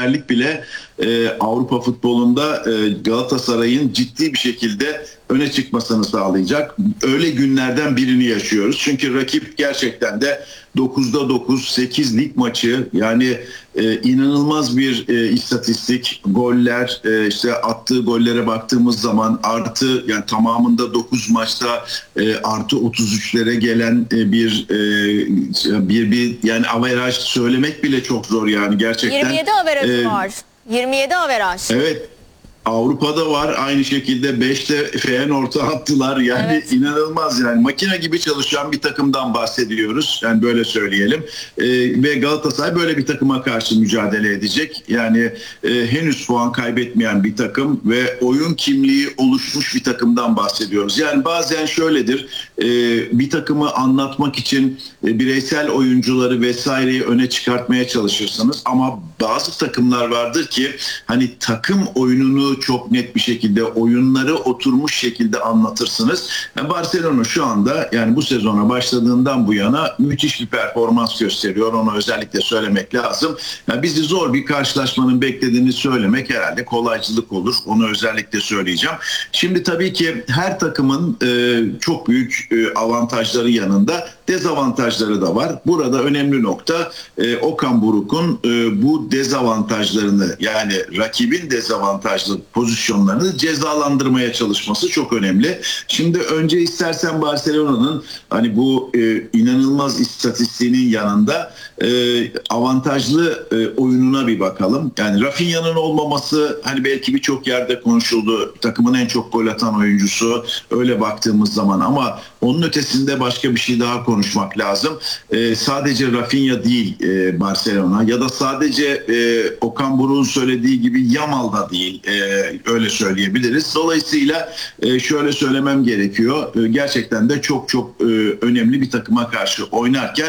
beraberlik bile Avrupa futbolunda Galatasaray'ın ciddi bir şekilde öne çıkmasını sağlayacak. Öyle günlerden birini yaşıyoruz. Çünkü rakip gerçekten de 9'da 9, 8 lig maçı, yani inanılmaz bir istatistik, goller, işte attığı gollere baktığımız zaman artı, yani tamamında 9 maçta artı 33'lere gelen bir yani averaj söylemek bile çok zor yani gerçekten. 27 averajı var. 27 averaj. Evet. Avrupa'da var aynı şekilde, 5'te Feyenoord'a attılar yani evet. inanılmaz, yani makine gibi çalışan bir takımdan bahsediyoruz, yani böyle söyleyelim. Ve Galatasaray böyle bir takıma karşı mücadele edecek, yani henüz puan kaybetmeyen bir takım ve oyun kimliği oluşmuş bir takımdan bahsediyoruz. Yani bazen şöyledir, bir takımı anlatmak için bireysel oyuncuları vesaireyi öne çıkartmaya çalışırsınız ama bazı takımlar vardır ki hani takım oyununu çok net bir şekilde, oyunları oturmuş şekilde anlatırsınız. Yani Barcelona şu anda, yani bu sezona başladığından bu yana müthiş bir performans gösteriyor. Onu özellikle söylemek lazım. Yani bizi zor bir karşılaşmanın beklediğini söylemek herhalde kolaycılık olur. Onu özellikle söyleyeceğim. Şimdi tabii ki her takımın çok büyük avantajları yanında dezavantajları da var. Burada önemli nokta Okan Buruk'un bu dezavantajlarını, yani rakibin dezavantajlı pozisyonlarını cezalandırmaya çalışması çok önemli. Şimdi önce istersen Barcelona'nın hani bu inanılmaz istatistiğinin yanında avantajlı oyununa bir bakalım. Yani Rafinha'nın olmaması hani belki birçok yerde konuşuldu. Takımın en çok gol atan oyuncusu öyle baktığımız zaman, ama onun ötesinde başka bir şey daha konuşmak lazım. Sadece Rafinha değil Barcelona, ya da sadece Okan Buruk'un söylediği gibi Yamal da değil, öyle söyleyebiliriz. Dolayısıyla şöyle söylemem gerekiyor. Gerçekten de çok çok önemli bir takıma karşı oynarken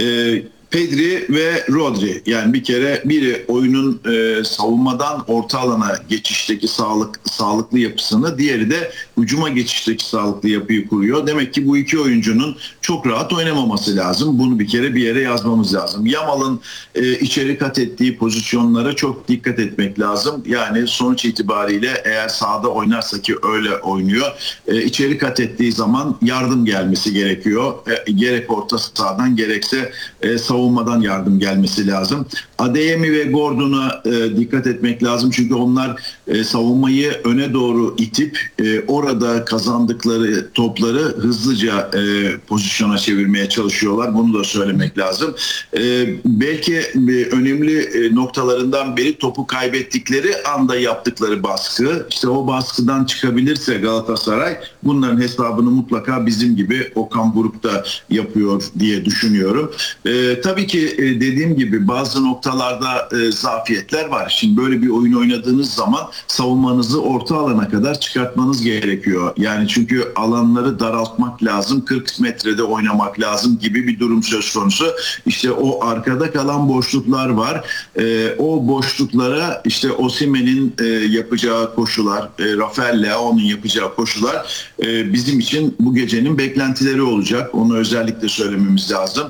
Pedri ve Rodri, yani bir kere biri oyunun savunmadan orta alana geçişteki sağlıklı yapısını, diğeri de hücuma geçişteki sağlıklı yapıyı kuruyor. Demek ki bu iki oyuncunun çok rahat oynamaması lazım. Bunu bir kere bir yere yazmamız lazım. Yamal'ın içeri kat ettiği pozisyonlara çok dikkat etmek lazım. Yani sonuç itibariyle eğer sahada oynarsa, ki öyle oynuyor, içeri kat ettiği zaman yardım gelmesi gerekiyor. Gerek orta sahadan gerekse savunmadan yardım gelmesi lazım. Adeyemi ve Gordon'a dikkat etmek lazım. Çünkü onlar savunmayı öne doğru itip orada kazandıkları topları hızlıca pozisyona çevirmeye çalışıyorlar. Bunu da söylemek lazım. Belki önemli noktalarından biri topu kaybettikleri anda yaptıkları baskı. İşte o baskıdan çıkabilirse Galatasaray, bunların hesabını mutlaka bizim gibi Okan Buruk da yapıyor diye düşünüyorum. Tabii ki dediğim gibi bazı noktalarda zafiyetler var. Şimdi böyle bir oyun oynadığınız zaman savunmanızı orta alana kadar çıkartmanız gerekiyor. Yani çünkü alanları daraltmak lazım, 40 metrede oynamak lazım gibi bir durum söz konusu. İşte o arkada kalan boşluklar var. O boşluklara işte Osimhen'in yapacağı koşular, Rafael Leao'nun yapacağı koşular bizim için bu gecenin beklentileri olacak. Onu özellikle söylememiz lazım.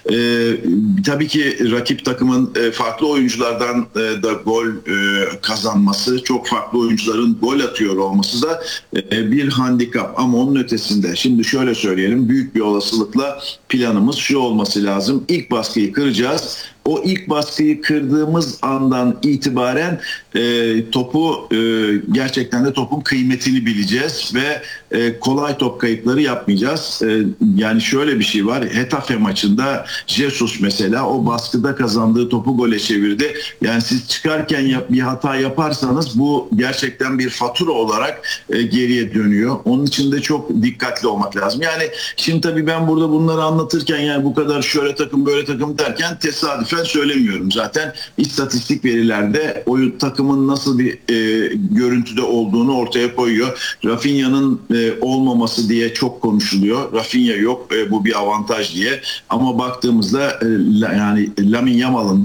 Tabii ki rakip takımın farklı oyunculardan da gol kazanması, çok farklı oyuncuların gol atıyor olması da bir handikap. Ama onun ötesinde şimdi şöyle söyleyelim, büyük bir olasılıkla planımız şu olması lazım: İlk baskıyı kıracağız. O ilk baskıyı kırdığımız andan itibaren topu gerçekten de topun kıymetini bileceğiz ve kolay top kayıpları yapmayacağız. Yani şöyle bir şey var. Getafe maçında Jesus mesela o baskıda kazandığı topu gole çevirdi. Yani siz çıkarken bir hata yaparsanız bu gerçekten bir fatura olarak geriye dönüyor. Onun için de çok dikkatli olmak lazım. Yani şimdi tabii ben burada bunları anlatırken, yani bu kadar şöyle takım böyle takım derken tesadüfen söylemiyorum. Zaten istatistik verilerde oyun takımın nasıl bir görüntüde olduğunu ortaya koyuyor. Rafinha'nın olmaması diye çok konuşuluyor. Rafinha yok, bu bir avantaj diye. Ama baktığımızda yani Lamine Yamal'ın da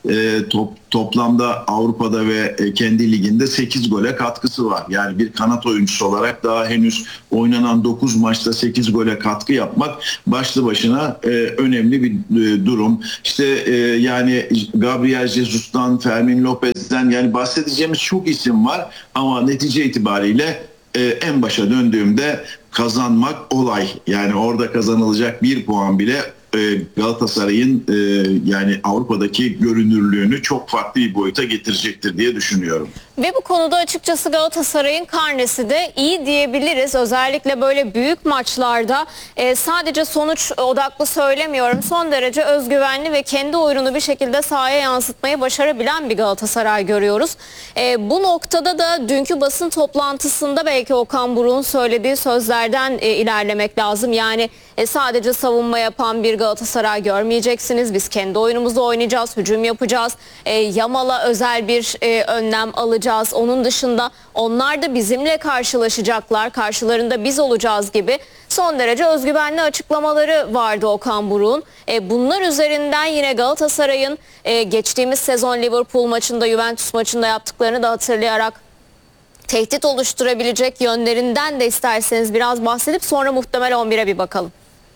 toplamda Avrupa'da ve kendi liginde 8 gole katkısı var. Yani bir kanat oyuncusu olarak daha henüz oynanan 9 maçta 8 gole katkı yapmak başlı başına önemli bir durum. İşte yani Gabriel Jesus'tan, Fermin Lopez'den, yani bahsedeceğimiz çok isim var ama netice itibariyle en başa döndüğümde kazanmak olay. Yani orada kazanılacak bir puan bile Galatasaray'ın yani Avrupa'daki görünürlüğünü çok farklı bir boyuta getirecektir diye düşünüyorum. Ve bu konuda açıkçası Galatasaray'ın karnesi de iyi diyebiliriz. Özellikle böyle büyük maçlarda sadece sonuç odaklı söylemiyorum. Son derece özgüvenli ve kendi oyununu bir şekilde sahaya yansıtmayı başarabilen bir Galatasaray görüyoruz. Bu noktada da dünkü basın toplantısında belki Okan Buruk'un söylediği sözlerden ilerlemek lazım. Yani sadece savunma yapan bir Galatasaray görmeyeceksiniz. Biz kendi oyunumuzu oynayacağız, hücum yapacağız. Yamal'a özel bir önlem alacağız. Onun dışında onlar da bizimle karşılaşacaklar. Karşılarında biz olacağız gibi son derece özgüvenli açıklamaları vardı Okan Buruk'un. Bunlar üzerinden yine Galatasaray'ın geçtiğimiz sezon Liverpool maçında, Juventus maçında yaptıklarını da hatırlayarak tehdit oluşturabilecek yönlerinden de isterseniz biraz bahsedip sonra muhtemel 11'e bir bakalım.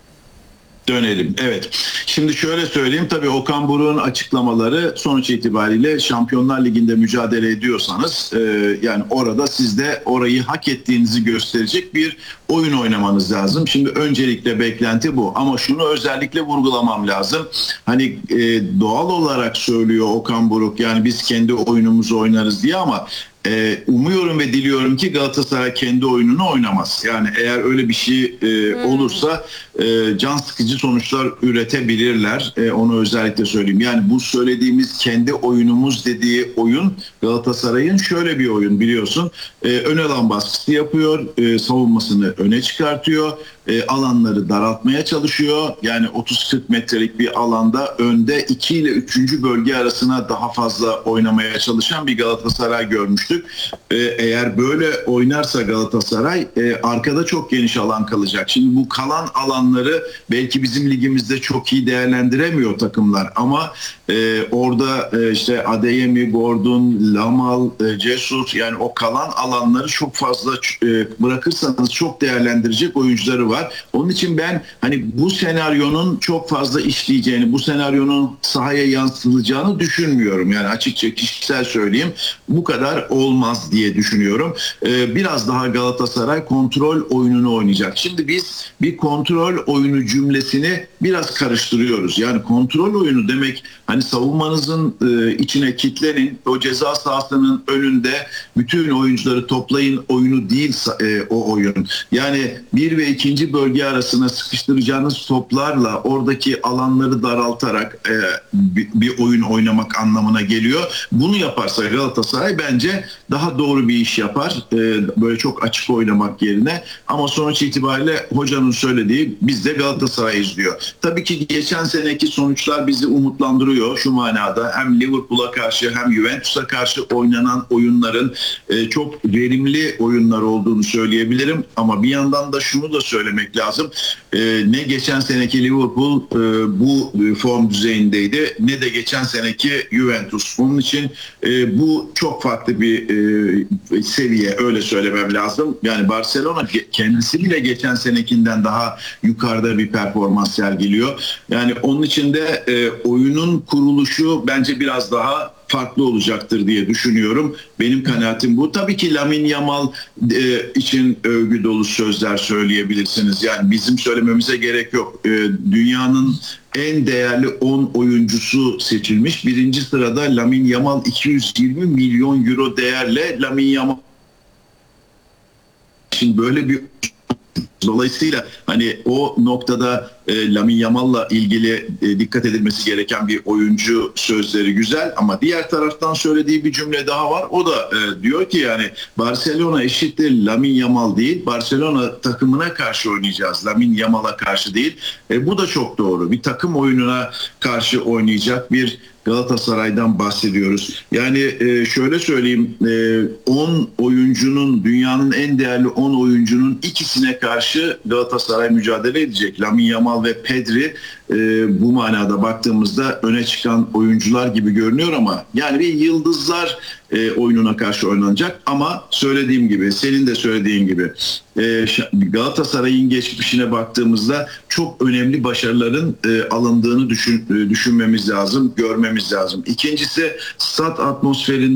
Dönelim. Evet. Şimdi şöyle söyleyeyim. Tabii Okan Buruk'un açıklamaları sonuç itibariyle Şampiyonlar Ligi'nde mücadele ediyorsanız yani orada siz de orayı hak ettiğinizi gösterecek bir oyun oynamanız lazım. Şimdi öncelikle beklenti bu. Ama şunu özellikle vurgulamam lazım. Hani doğal olarak söylüyor Okan Buruk, yani biz kendi oyunumuzu oynarız diye, ama umuyorum ve diliyorum ki Galatasaray kendi oyununu oynamaz. Yani eğer öyle bir şey olursa can sıkıcı sonuçlar üretebilirler. Onu özellikle söyleyeyim. Yani bu söylediğimiz kendi oyunumuz dediği oyun Galatasaray'ın şöyle bir oyun, biliyorsun. Ön alan baskısı yapıyor, savunmasını öne çıkartıyor, alanları daraltmaya çalışıyor. Yani 30-40 metrelik bir alanda önde 2 ile 3. bölge arasına daha fazla oynamaya çalışan bir Galatasaray görmüştük. Eğer böyle oynarsa Galatasaray arkada çok geniş alan kalacak. Şimdi bu kalan alanları belki bizim ligimizde çok iyi değerlendiremiyor takımlar ama orada işte Adeyemi, Gordon, Lamal, Jesus, yani o kalan alanları çok fazla bırakırsanız çok değerlendirecek oyuncuları var. Onun için ben hani bu senaryonun çok fazla işleyeceğini, bu senaryonun sahaya yansıtılacağını düşünmüyorum. Yani açıkça kişisel söyleyeyim, bu kadar olmaz diye düşünüyorum. Biraz daha Galatasaray kontrol oyununu oynayacak. Şimdi biz bir kontrol oyunu cümlesini biraz karıştırıyoruz. Yani kontrol oyunu demek hani savunmanızın içine kitlenin, o ceza sahasının önünde bütün oyuncuları toplayın oyunu değil o oyun. Yani 1 ve 2. bölge arasına sıkıştıracağınız toplarla oradaki alanları daraltarak bir oyun oynamak anlamına geliyor. Bunu yaparsa Galatasaray bence daha doğru bir iş yapar. Böyle çok açık oynamak yerine. Ama sonuç itibariyle hocanın söylediği, biz de Galatasaray izliyor. Tabii ki geçen seneki sonuçlar bizi umutlandırıyor şu manada. Hem Liverpool'a karşı hem Juventus'a karşı oynanan oyunların çok verimli oyunlar olduğunu söyleyebilirim. Ama bir yandan da şunu da söylemek lazım. Ne geçen seneki Liverpool bu form düzeyindeydi, ne de geçen seneki Juventus. Onun için bu çok farklı bir seviye, öyle söylemem lazım. Yani Barcelona kendisi bile geçen senekinden daha yukarıda bir performans sergiliyor. Yani onun için de oyunun kuruluşu bence biraz daha farklı olacaktır diye düşünüyorum. Benim kanaatim bu. Tabii ki Lamine Yamal için övgü dolu sözler söyleyebilirsiniz. Yani bizim söylememize gerek yok. Dünyanın en değerli 10 oyuncusu seçilmiş. 1. sırada Lamine Yamal, 220 milyon euro değerle Lamine Yamal için böyle bir, dolayısıyla hani o noktada Lamine Yamal'la ilgili dikkat edilmesi gereken bir oyuncu sözleri güzel, ama diğer taraftan söylediği bir cümle daha var. O da diyor ki yani Barcelona eşittir Lamine Yamal değil, Barcelona takımına karşı oynayacağız, Lamine Yamal'a karşı değil. Bu da çok doğru. Bir takım oyununa karşı oynayacak bir Galatasaray'dan bahsediyoruz. Yani şöyle söyleyeyim, 10 oyuncunun, dünyanın en değerli 10 oyuncunun ikisine karşı Galatasaray mücadele edecek. Lamine Yamal Yamal ve Pedri bu manada baktığımızda öne çıkan oyuncular gibi görünüyor ama yani bir yıldızlar oyununa karşı oynanacak ama söylediğim gibi, senin de söylediğin gibi Galatasaray'ın geçmişine baktığımızda çok önemli başarıların alındığını düşünmemiz lazım, görmemiz lazım. İkincisi, stat atmosferinde